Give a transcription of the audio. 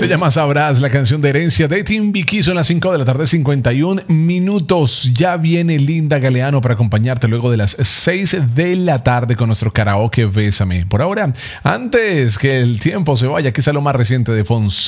Se llama Sabrás, la canción de Herencia de Timbiquí. Son las 5 de la tarde, 51 minutos. Ya viene Linda Galeano para acompañarte luego de las 6 de la tarde con nuestro karaoke Bésame. Por ahora, antes que el tiempo se vaya, aquí está lo más reciente de Fonseca.